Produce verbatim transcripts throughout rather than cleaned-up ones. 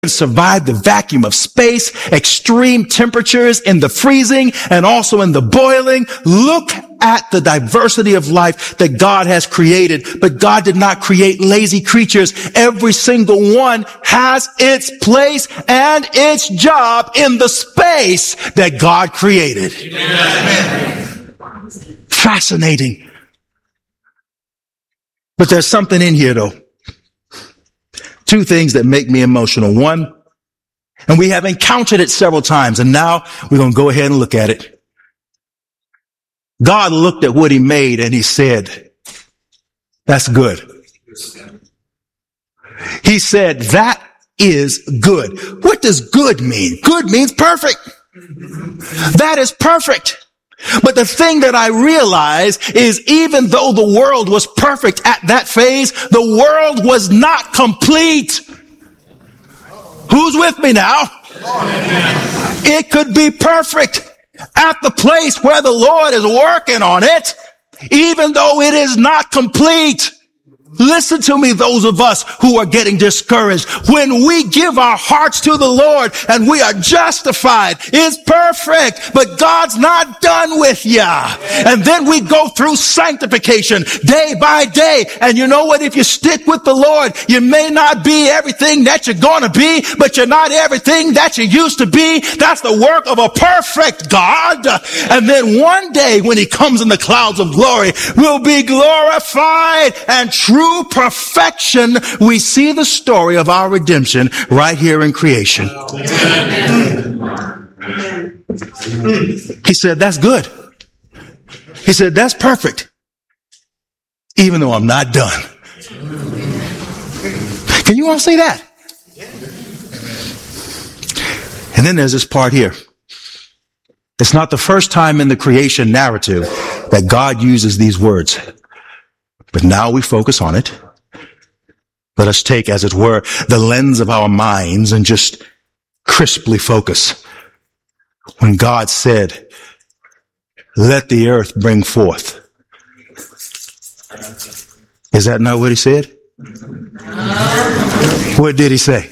survive the vacuum of space, extreme temperatures, in the freezing, and also in the boiling. Look at the diversity of life that God has created. But God did not create lazy creatures. Every single one has its place and its job in the space that God created. Amen. Fascinating. But there's something in here, though. Two things that make me emotional. One, and we have encountered it several times, and now we're going to go ahead and look at it. God looked at what he made and he said, that's good. He said, that is good. What does good mean? Good means perfect. That is perfect. But the thing that I realize is even though the world was perfect at that phase, the world was not complete. Who's with me now? It could be perfect at the place where the Lord is working on it, even though it is not complete. Listen to me, those of us who are getting discouraged. When we give our hearts to the Lord and we are justified, it's perfect, but God's not done with ya. And then we go through sanctification day by day. And you know what? If you stick with the Lord, you may not be everything that you're going to be, but you're not everything that you used to be. That's the work of a perfect God. And then one day when he comes in the clouds of glory, we'll be glorified and true. True perfection, we see the story of our redemption right here in creation. He said, that's good. He said, that's perfect, even though I'm not done. Can you all see that? And then there's this part here. It's not the first time in the creation narrative that God uses these words. But now we focus on it. Let us take, as it were, the lens of our minds and just crisply focus. When God said, let the earth bring forth. Is that not what he said? What did he say?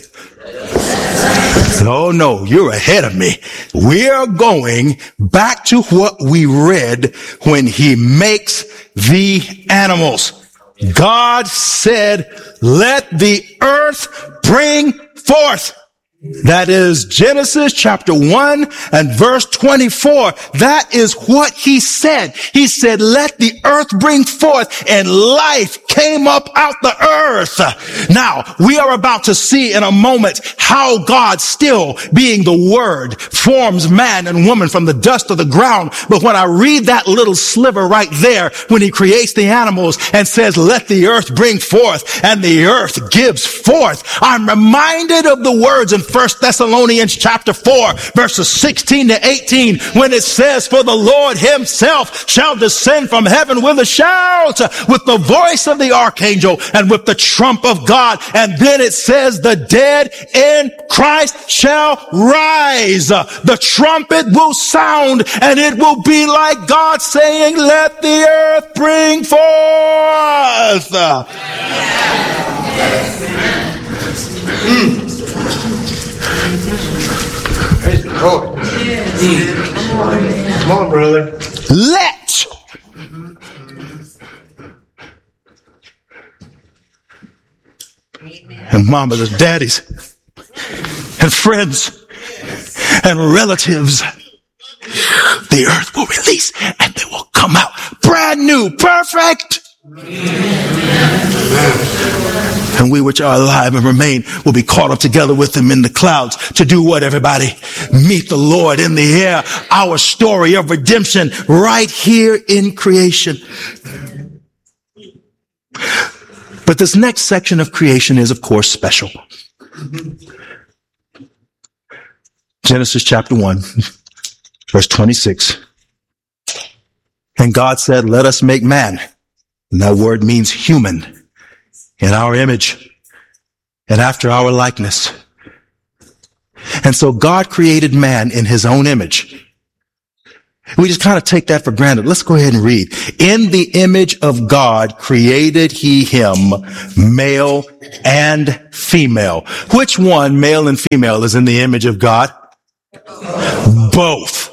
Oh no, you're ahead of me. We are going back to what we read when he makes the animals. God said, let the earth bring forth. That is Genesis chapter one and verse twenty-four. That is what he said. He said, let the earth bring forth, and life came up out the earth. Now, we are about to see in a moment how God, still being the Word, forms man and woman from the dust of the ground. But when I read that little sliver right there, when he creates the animals and says, let the earth bring forth, and the earth gives forth, I'm reminded of the words in First Thessalonians chapter four, verses sixteen to eighteen, when it says, for the Lord himself shall descend from heaven with a shout, with the voice of the archangel, and with the trump of God. And then it says, the dead in Christ shall rise. The trumpet will sound, and it will be like God saying, let the earth bring forth. Mm. Praise the Lord. Come on, brother. Let. And mamas and daddies and friends and relatives, the earth will release and they will come out brand new, perfect. And we which are alive and remain will be caught up together with him in the clouds to do what, everybody? Meet the Lord in the air. Our story of redemption right here in creation. But this next section of creation is, of course, special. Genesis chapter one, verse twenty-six. And God said, let us make man. And that word means human, in our image and after our likeness. And so God created man in his own image. We just kind of take that for granted. Let's go ahead and read. In the image of God created he him, male and female. Which one, male and female, is in the image of God? Both.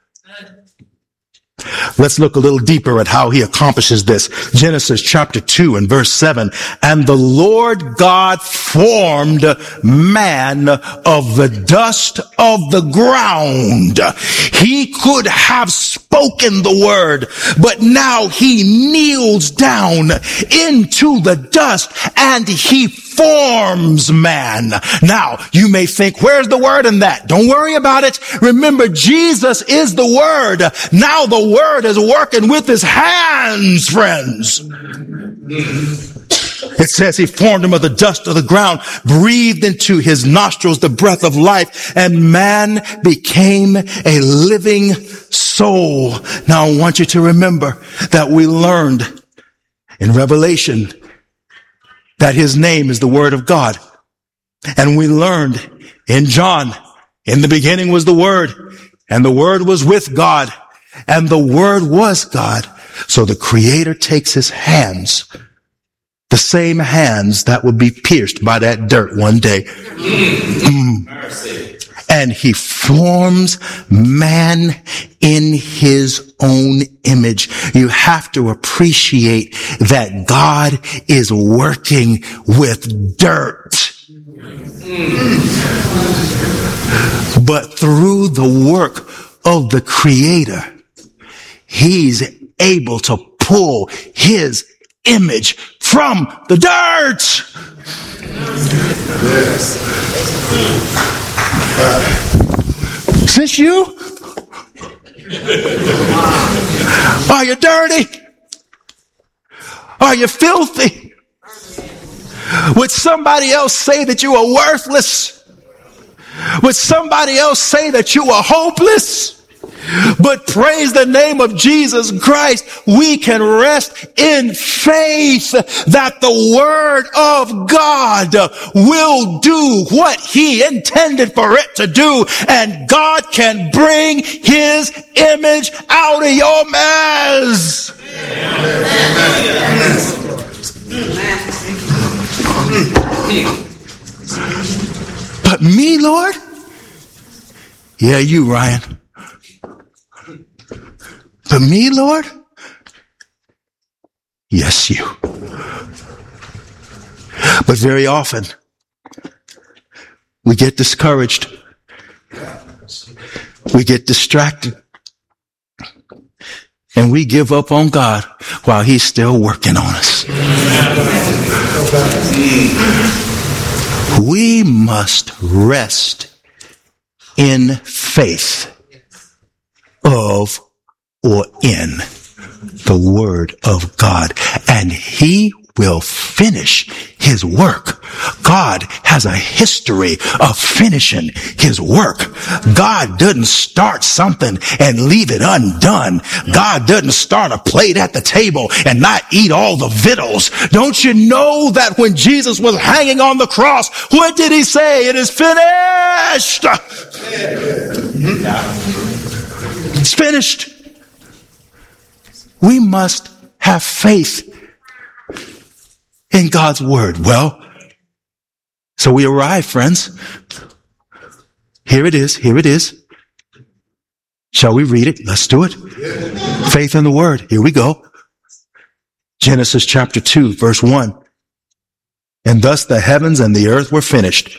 Let's look a little deeper at how he accomplishes this. Genesis chapter two and verse seven. And the Lord God formed man of the dust of the ground. He could have spoken the word, but now he kneels down into the dust and he forms man. Now, you may think, where's the word in that? Don't worry about it. Remember, Jesus is the word. Now the word is working with his hands, friends. It says he formed him of the dust of the ground, breathed into his nostrils the breath of life, and man became a living soul. Now I want you to remember that we learned in Revelation that his name is the Word of God. And we learned in John, in the beginning was the Word, and the Word was with God, and the Word was God. So the Creator takes his hands, the same hands that would be pierced by that dirt one day. Mm. And he forms man in his own image. You have to appreciate that God is working with dirt. But through the work of the Creator, he's able to pull his image from the dirt. Is this you? Are you dirty? Are you filthy? Would somebody else say that you are worthless? Would somebody else say that you are hopeless? But praise the name of Jesus Christ, we can rest in faith that the Word of God will do what he intended for it to do, and God can bring his image out of your mess. But me, Lord? Yeah, you, Ryan. But me, Lord? Yes, you. But very often, we get discouraged. We get distracted. And we give up on God while he's still working on us. We must rest in faith of or in the Word of God, and he will finish his work. God has a history of finishing his work. God doesn't start something and leave it undone. God doesn't start a plate at the table and not eat all the victuals. Don't you know that when Jesus was hanging on the cross, what did he say? It is finished. It's finished. We must have faith in God's word. Well, so we arrive, friends. Here it is. Here it is. Shall we read it? Let's do it. Faith in the word. Here we go. Genesis chapter two, verse one. And thus the heavens and the earth were finished,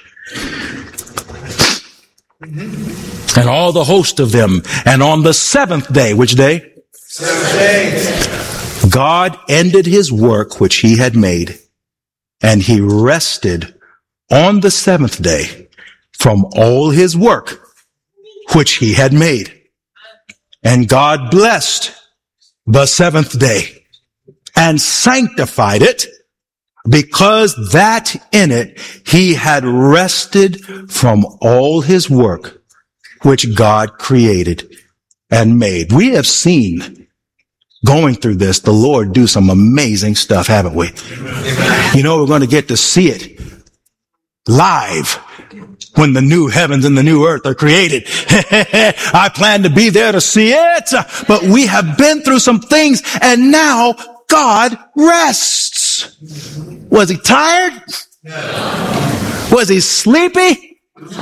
and all the host of them. And on the seventh day, which day? Seventh day. God ended his work which he had made, and he rested on the seventh day from all his work which he had made. And God blessed the seventh day and sanctified it, because that in it he had rested from all his work which God created and made. We have seen, going through this, the Lord do some amazing stuff, haven't we? Amen. You know, we're going to get to see it live when the new heavens and the new earth are created. I plan to be there to see it. But we have been through some things, and now God rests. Was he tired? Was he sleepy?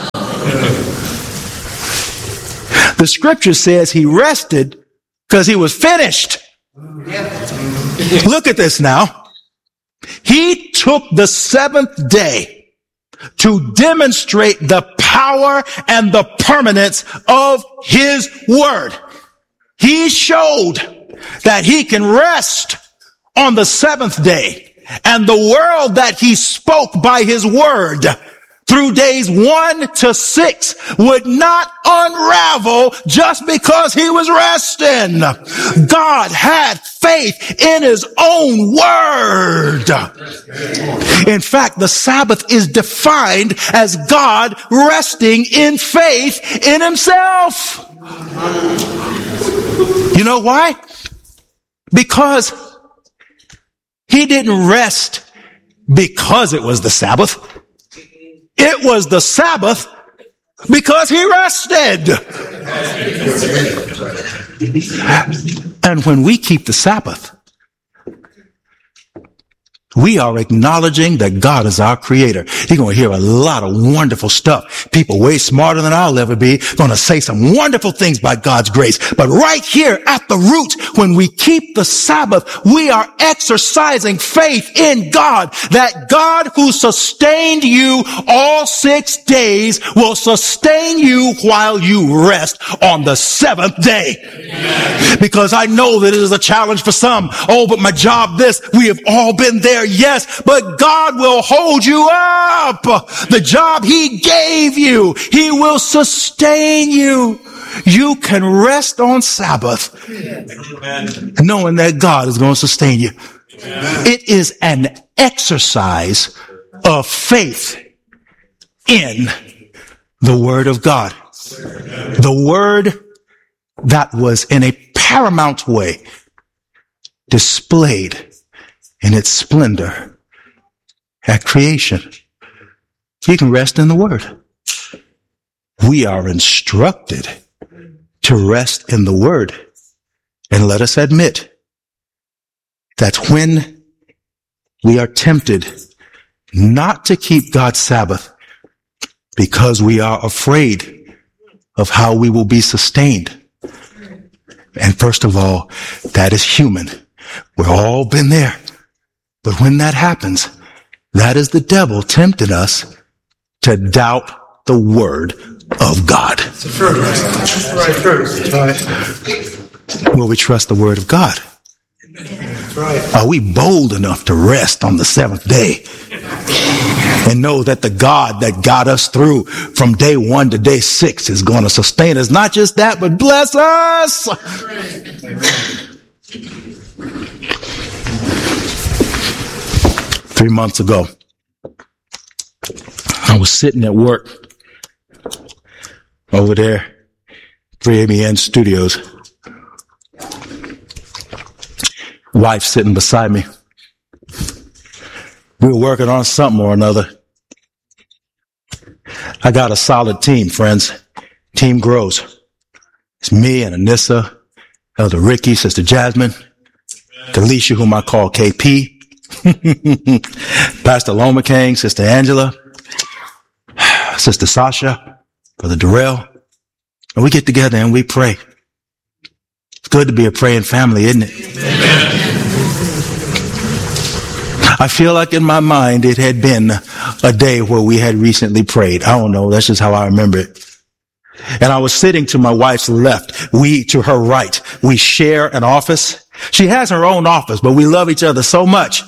The scripture says he rested because he was finished. Look at this now. He took the seventh day to demonstrate the power and the permanence of his word. He showed that he can rest on the seventh day, and the world that he spoke by his word through days one to six would not unravel just because he was resting. God had faith in his own word. In fact, the Sabbath is defined as God resting in faith in himself. You know why? Because he didn't rest because it was the Sabbath. It was the Sabbath because he rested. And when we keep the Sabbath, we are acknowledging that God is our creator. You're going to hear a lot of wonderful stuff. People way smarter than I'll ever be going to say some wonderful things by God's grace. But right here at the root, when we keep the Sabbath, we are exercising faith in God, that God who sustained you all six days will sustain you while you rest on the seventh day. Amen. Because I know that it is a challenge for some. Oh, but my job this, we have all been there. Yes, but God will hold you up. The job he gave you, he will sustain you. You can rest on Sabbath, Amen, knowing that God is going to sustain you. Amen. It is an exercise of faith in the word of God. The word that was in a paramount way displayed in its splendor at creation. You can rest in the word. We are instructed to rest in the word. And let us admit that when we are tempted not to keep God's Sabbath because we are afraid of how we will be sustained. And first of all, that is human. We've all been there. But when that happens, that is the devil tempting us to doubt the word of God. Will we trust the word of God? Are we bold enough to rest on the seventh day and know that the God that got us through from day one to day six is going to sustain us? Not just that, but bless us. Three months ago, I was sitting at work over there, three A M N Studios. Wife sitting beside me. We were working on something or another. I got a solid team, friends. Team grows. It's me and Anissa, Elder Ricky, Sister Jasmine, Kalisha, whom I call K P, Pastor Loma King, Sister Angela, Sister Sasha, Brother Darrell. And we get together and we pray. It's good to be a praying family, isn't it? Amen. I feel like in my mind it had been a day where we had recently prayed. I don't know. That's just how I remember it. And I was sitting to my wife's left. We to her right. We share an office. She has her own office, but we love each other so much.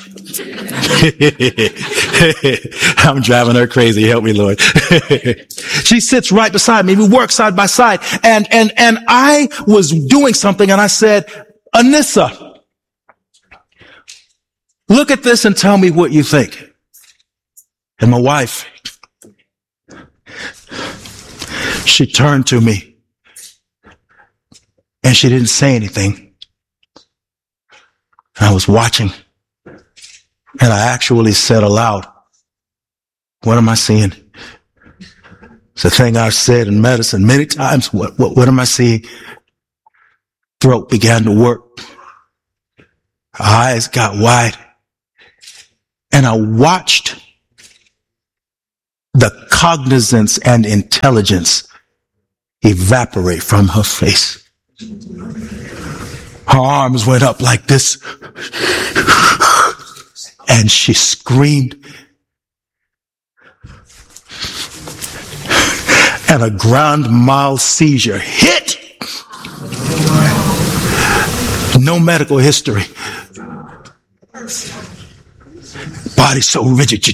I'm driving her crazy. Help me, Lord. She sits right beside me. We work side by side. And, and, and I was doing something and I said, Anissa, look at this and tell me what you think. And my wife, she turned to me and she didn't say anything. I was watching and I actually said aloud, what am I seeing? It's a thing I've said in medicine many times. What, what, what am I seeing? Throat began to work. Eyes got wide. And I watched the cognizance and intelligence evaporate from her face. Her arms went up like this. And she screamed. And a grand mal seizure hit. No medical history. Body so rigid.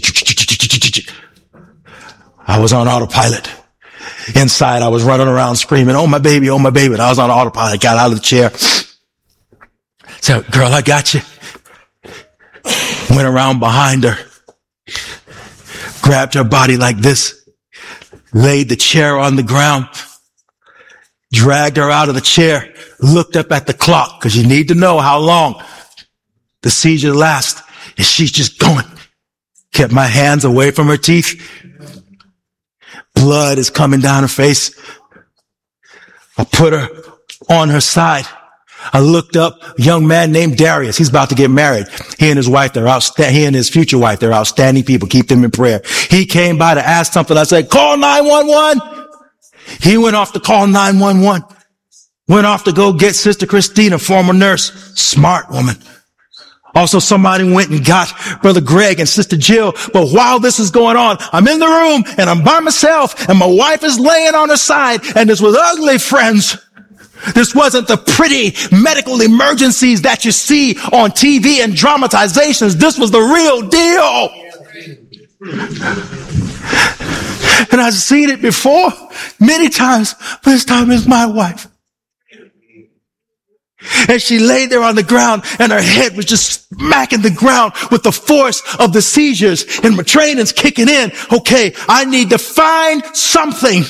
I was on autopilot. Inside, I was running around screaming, oh, my baby, oh, my baby. And I was on autopilot, got out of the chair. Said, girl, I got you. Went around behind her. Grabbed her body like this. Laid the chair on the ground. Dragged her out of the chair. Looked up at the clock, because you need to know how long the seizure lasts. And she's just going. Kept my hands away from her teeth. Blood is coming down her face. I put her on her side. I looked up a young man named Darius. He's about to get married. He and his wife, they're outstanding. He and his future wife, they're outstanding people. Keep them in prayer. He came by to ask something. I said, call nine one one. He went off to call nine one one. Went off to go get Sister Christina, former nurse. Smart woman. Also, somebody went and got Brother Greg and Sister Jill. But while this is going on, I'm in the room and I'm by myself and my wife is laying on her side, and this was ugly, friends. This wasn't the pretty medical emergencies that you see on T V and dramatizations. This was the real deal. And I've seen it before many times, but this time it's my wife. And she laid there on the ground and her head was just smacking the ground with the force of the seizures, and my training's kicking in. Okay, I need to find something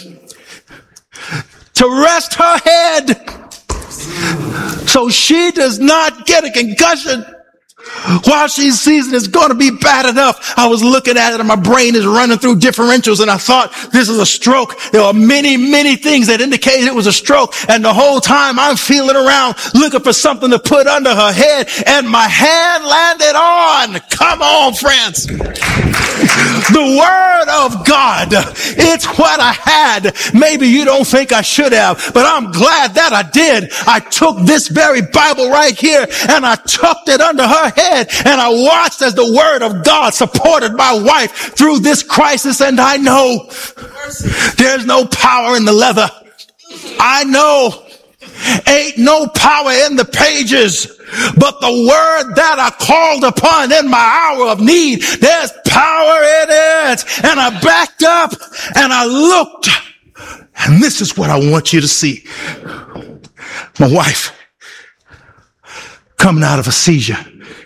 to rest her head so she does not get a concussion while she's seizing. It's going to be bad enough. I was looking at it and my brain is running through differentials, and I thought this is a stroke. There were many, many things that indicated it was a stroke. And the whole time I'm feeling around looking for something to put under her head, and my hand landed on. Come on, friends. The Word of God. It's what I had. Maybe you don't think I should have, but I'm glad that I did. I took this very Bible right here and I tucked it under her head, and I watched as the Word of God supported my wife through this crisis. And I know there's no power in the leather. I know ain't no power in the pages, but the word that I called upon in my hour of need, there's power in it. And I backed up and I looked, and this is what I want you to see. My wife coming out of a seizure,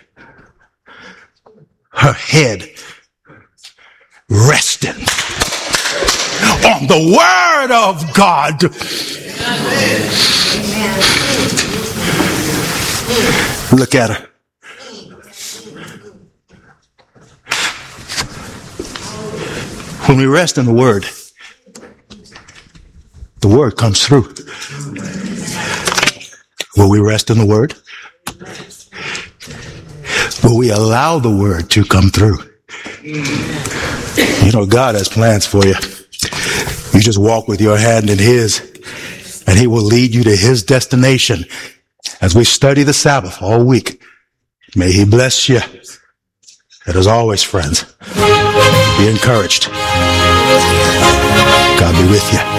her head resting on the Word of God. Amen. Look at her. When we rest in the Word, the Word comes through. Will we rest in the Word? Will we allow the Word to come through? You know, God has plans for you. You just walk with your hand in His, and He will lead you to His destination. As we study the Sabbath all week, may He bless you. And as always, friends, be encouraged. God be with you.